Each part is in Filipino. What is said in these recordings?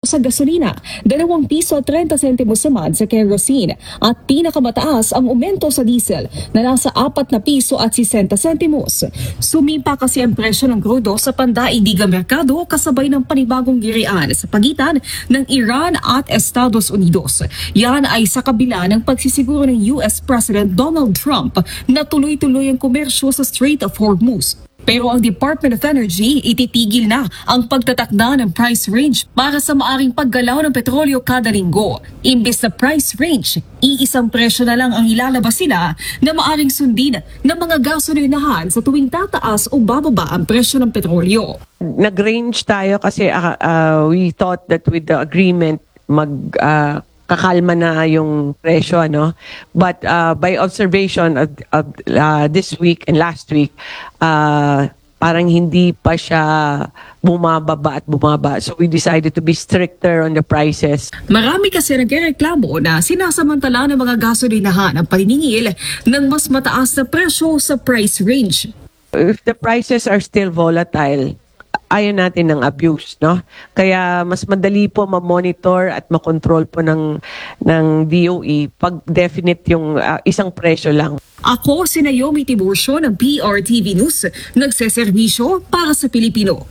sa gasolina, 2 piso at 30 sentimos naman sa kerosene at pinakamataas ang aumento sa diesel na nasa 4 piso at 60 sentimos. Sumimpa kasi ang presyo ng krudo sa pandaigdigang merkado kasabay ng panibagong girian sa pagitan ng Iran at Estados Unidos. Yan ay sa kabila ng pagsisiguro ng US President Donald Trump na tuloy-tuloy ang komersyo sa Strait of Hormuz. Pero ang Department of Energy ititigil na ang pagtatakda ng price range para sa maaring paggalaw ng petrolyo kada linggo. Imbes na price range, iisang presyo na lang ang ilalabas sila na maaring sundin ng mga gasolinahan sa tuwing tataas o bababa ang presyo ng petrolyo. Nag-range tayo kasi we thought that with the agreement kakalma na yung presyo, ano? But by observation of this week and last week, parang hindi pa siya bumababa at bumaba. So we decided to be stricter on the prices. Marami kasi nagreklamo na sinasamantala ng mga gasolinahan ang paniningil ng mas mataas na presyo sa price range. If the prices are still volatile, ayaw natin ng abuse, no? Kaya mas madali po ma-monitor at ma-control po ng DOE pag definite yung isang presyo lang. Ako si Naomi Tiburcio ng PRTV News, nagseserbisyo para sa Pilipino.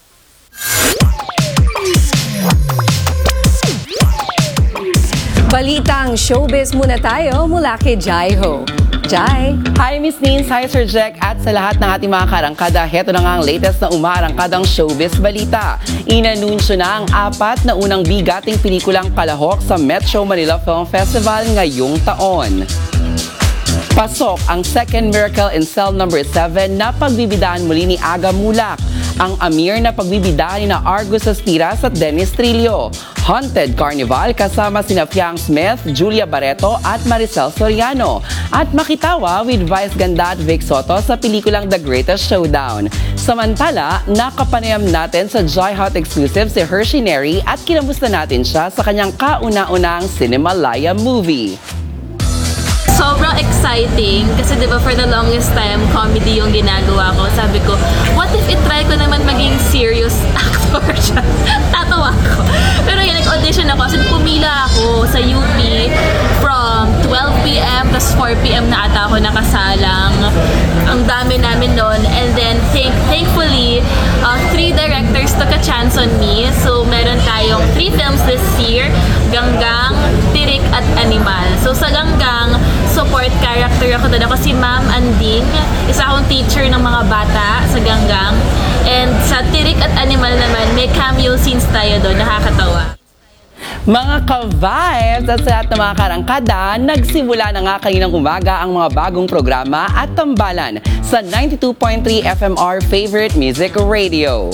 Balitang showbiz muna tayo mula kay Jai Ho. Jai. Hi Miss Nins, hi Sir Jack at sa lahat ng ating mga karangkada. Heto na nga ang latest na umarangkadang showbiz balita. Inanunsyo na ang 4 na unang bigating pelikulang palahok sa Metro Manila Film Festival ngayong taon. Pasok ang second Miracle in Cell No. 7 na pagbibidaan muli ni Aga Mulak. Ang Amir na pagbibidaan ni na Argus Astiras at Dennis Trillo. Haunted Carnival kasama sina Fiang Smith, Julia Barreto at Maricel Soriano. At makitawa with Vice Ganda at Vic Soto sa pelikulang The Greatest Showdown. Samantala, nakapanayam natin sa Joy Hot exclusive si Hershey Neri at kinamusta natin siya sa kanyang kauna-unang Cinemalaya movie. Sobrang exciting kasi diba for the longest time comedy yung ginagawa ko. Sabi ko, what if itry ko naman maging serious actor siya? Tatawa ko. Pero yun, nag-audition ako. So pumila ako sa UP from 12 p.m. tas 4 p.m. na ata ako nakasalang. Ang dami namin noon. And then thankfully, 3 directors took a chance on me. So meron tayong 3 films this year. Ganggang, Tirik at Animal. So sa Ganggang, support character ako doon. Ako si Ma'am Anding, isa akong teacher ng mga bata sa Ganggang. And sa Tirik at Animal naman, may cameo scenes tayo doon, nakakatawa. Mga ka-vibes at sa lahat ng mga karangkada, nagsimula na nga kaninang umaga ang mga bagong programa at tambalan sa 92.3 FMR Favorite Music Radio.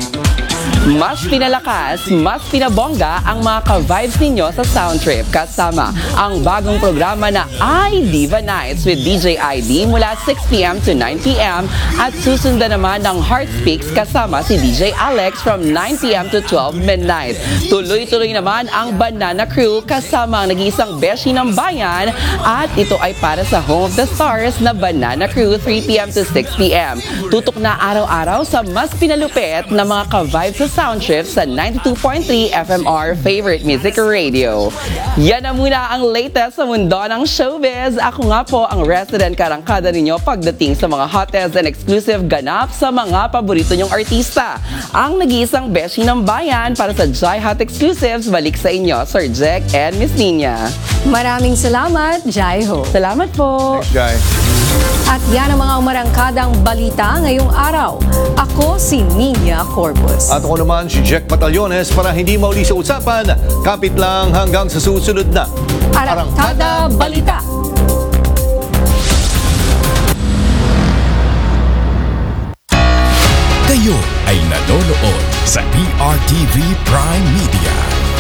Mas pinalakas, mas pinabongga ang mga ka-vibes ninyo sa Sound Trip kasama ang bagong programa na I Diva Nights with DJ ID mula 6 p.m. to 9 p.m. at susundan naman ng Heart Speaks kasama si DJ Alex from 9 p.m. to 12 midnight. Tuloy-tuloy naman ang Banana Crew kasama ang nag-iisang beshi ng bayan at ito ay para sa Home of the Stars na Banana Crew 3 p.m. to 6 p.m. Tutok na araw-araw sa mas pinalupit na mga ka-vibes sa Sound Trip sa 92.3 FMR Favorite Music Radio. Yan na muna ang latest sa mundo ng showbiz. Ako nga po ang resident karangkada ninyo pagdating sa mga hottest and exclusive ganap sa mga paborito nyong artista. Ang nag-iisang beshi ng bayan para sa Joy Hot Exclusives. Balik sa inyo, Sir Jack and Miss Nina. Maraming salamat, Jai Ho. Salamat po. Thanks, Jai. At yan ang mga umarangkadang balita ngayong araw. Ako si Nina Corpus. At ako naman si Jack Batallones para hindi mauli sa usapan. Kapit lang hanggang sa susunod na Arangkada Balita. Kayo ay nanonood sa PRTV Prime Media.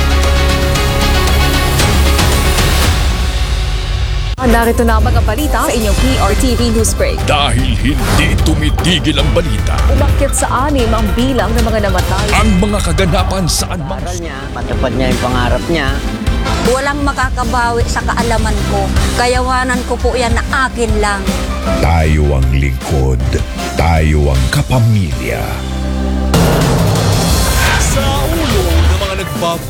Narito na ang mga balita sa inyong PRTV News Break. Dahil hindi tumitigil ang balita, Umakyat sa 6 ang bilang ng mga namatay. ang mga kaganapan sa anumang Patupad niya yung pangarap niya. Walang makakabawi sa kaalaman ko. Kayawanan ko po yan na akin lang. tayo ang lingkod, tayo ang kapamilya. sa ulo ng mga